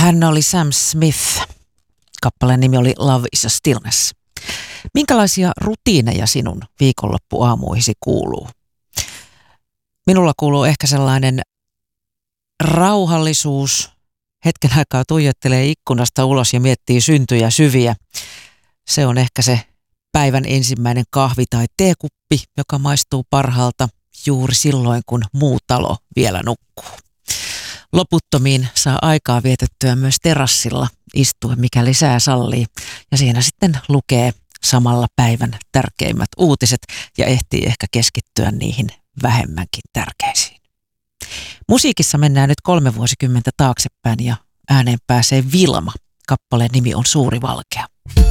Hän oli Sam Smith. Kappaleen nimi oli Love is a Stillness. Minkälaisia rutiineja sinun viikonloppuaamuihisi kuuluu? Minulla kuuluu ehkä sellainen rauhallisuus. Hetken aikaa tuijottelee ikkunasta ulos ja miettii syntyjä syviä. Se on ehkä se päivän ensimmäinen kahvi tai teekuppi, joka maistuu parhaalta juuri silloin, kun muu talo vielä nukkuu. Loputtomiin saa aikaa vietettyä myös terassilla istuen, mikäli sää sallii, ja siinä sitten lukee samalla päivän tärkeimmät uutiset ja ehtii ehkä keskittyä niihin vähemmänkin tärkeisiin. Musiikissa mennään nyt 3 vuosikymmentä taaksepäin ja ääneen pääsee Vilma. Kappaleen nimi on Suuri Valkea.